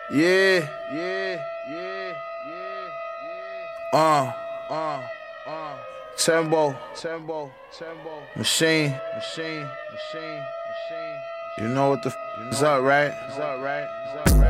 Yeah. Tembo. Machine. You know what the f is up, right?